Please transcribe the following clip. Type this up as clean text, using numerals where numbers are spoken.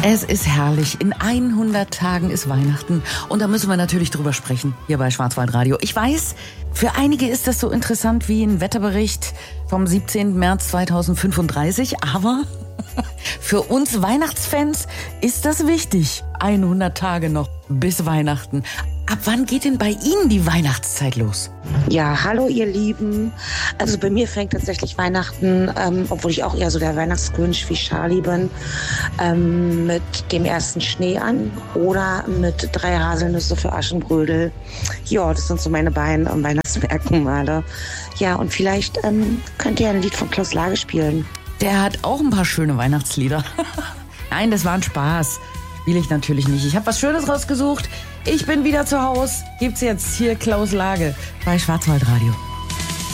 Es ist herrlich. In 100 Tagen ist Weihnachten. Und da müssen wir natürlich drüber sprechen, hier bei Schwarzwaldradio. Ich weiß, für einige ist das so interessant wie ein Wetterbericht vom 17. März 2035. Aber für uns Weihnachtsfans ist das wichtig. 100 Tage noch bis Weihnachten. Ab wann geht denn bei Ihnen die Weihnachtszeit los? Ja, hallo ihr Lieben. Also bei mir fängt tatsächlich Weihnachten, obwohl ich auch eher so der Weihnachtsgrinch wie Charlie bin, mit dem ersten Schnee an oder mit 3 Haselnüsse für Aschenbrödel. Ja, das sind so meine beiden Weihnachtsmerkmale. Ja, und vielleicht könnt ihr ein Lied von Klaus Lage spielen. Der hat auch ein paar schöne Weihnachtslieder. Nein, das war ein Spaß. Spiele ich natürlich nicht. Ich habe was Schönes rausgesucht. Ich bin wieder zu Hause. Gibt's jetzt hier Klaus Lage bei Schwarzwaldradio.